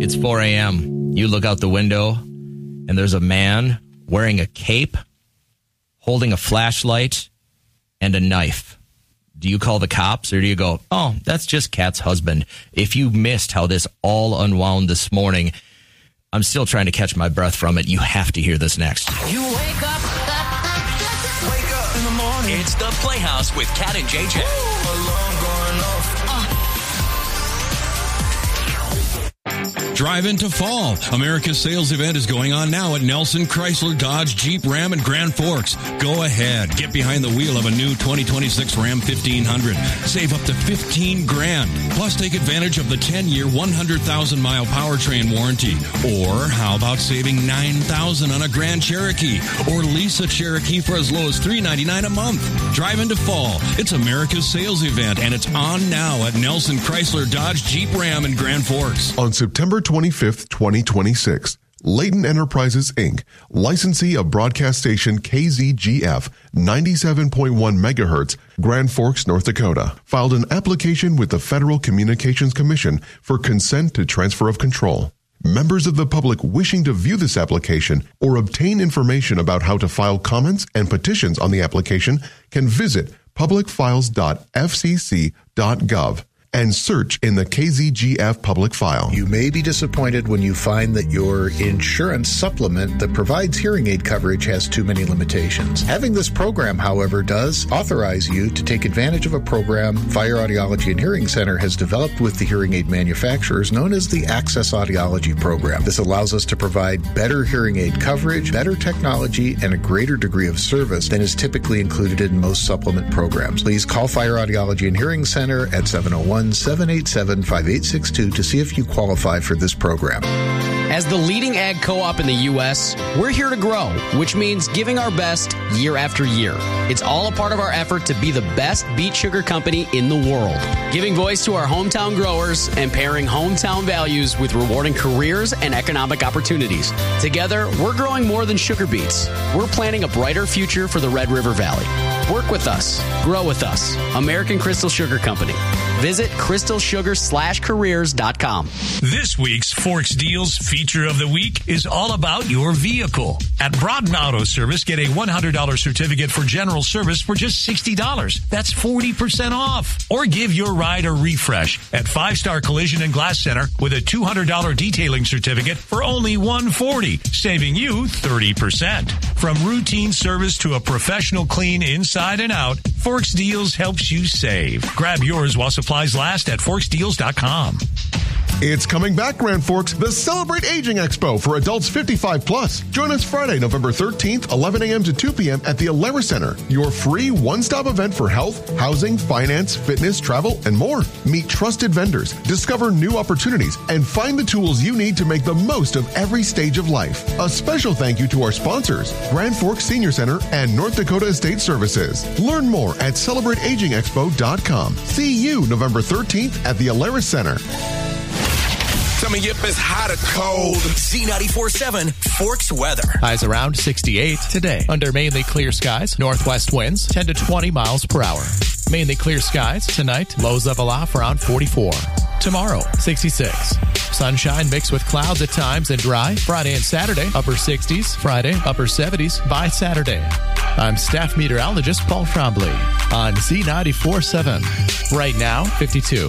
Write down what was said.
It's 4 a.m. You look out the window, and there's a man wearing a cape, holding a flashlight, and a knife. Do you call the cops, or do you go, oh, that's just Kat's husband? If you missed how this all unwound this morning, I'm still trying to catch my breath from it. You have to hear this next. You wake up in the morning. It's the Playhouse with Kat and JJ. Alarm going off. Drive into fall. America's sales event is going on now at Nelson Chrysler Dodge Jeep Ram and Grand Forks. Go ahead. Get behind the wheel of a new 2026 Ram 1500. Save up to $15,000. Plus take advantage of the 10-year, 100,000-mile powertrain warranty. Or how about saving $9,000 on a Grand Cherokee? Or lease a Cherokee for as low as $399 a month. Drive into fall. It's America's sales event, and it's on now at Nelson Chrysler Dodge Jeep Ram and Grand Forks. On September 25th, 2026, Leighton Enterprises, Inc., licensee of broadcast station KZGF 97.1 megahertz, Grand Forks, North Dakota, filed an application with the Federal Communications Commission for consent to transfer of control. Members of the public wishing to view this application or obtain information about how to file comments and petitions on the application can visit publicfiles.fcc.gov. and search in the KZGF public file. You may be disappointed when you find that your insurance supplement that provides hearing aid coverage has too many limitations. Having this program, however, does authorize you to take advantage of a program Fire Audiology and Hearing Center has developed with the hearing aid manufacturers known as the Access Audiology Program. This allows us to provide better hearing aid coverage, better technology, and a greater degree of service than is typically included in most supplement programs. Please call Fire Audiology and Hearing Center at 701-787-5862 to see if you qualify for this program. As the leading ag co-op in the U.S., we're here to grow, which means giving our best year after year. It's all a part of our effort to be the best beet sugar company in the world, giving voice to our hometown growers and pairing hometown values with rewarding careers and economic opportunities. Together, we're growing more than sugar beets. We're planning a brighter future for the Red River Valley. Work with us. Grow with us. American Crystal Sugar Company. Visit crystalsugar/careers.com. This week's Forks Deals feature of the week is all about your vehicle. At Broughton Auto Service, get a $100 certificate for general service for just $60. That's 40% off. Or give your ride a refresh at 5-Star Collision and Glass Center with a $200 detailing certificate for only $140, saving you 30%. From routine service to a professional clean inside and out, Forks Deals helps you save. Grab yours while supplies last at forksdeals.com. It's coming back, Grand Forks, the Celebrate Aging Expo for adults 55 plus. Join us Friday, November 13th, 11 a.m. to 2 p.m. at the Alara Center, your free one-stop event for health, housing, finance, fitness, travel, and more. Meet trusted vendors, discover new opportunities, and find the tools you need to make the most of every stage of life. A special thank you to our sponsors, Grand Forks Senior Center and North Dakota Estate Services. Learn more at celebrateagingexpo.com. See you November 13th at the Alara Center. Coming up is hot or cold. Z94.7 Forks weather. Highs around 68 today. Under mainly clear skies, northwest winds 10 to 20 miles per hour. Mainly clear skies tonight. Lows level off around 44. Tomorrow, 66. Sunshine mixed with clouds at times and dry. Friday and Saturday, upper 60s. Friday, upper 70s by Saturday. I'm staff meteorologist Paul Trombley on Z94.7. Right now, 52.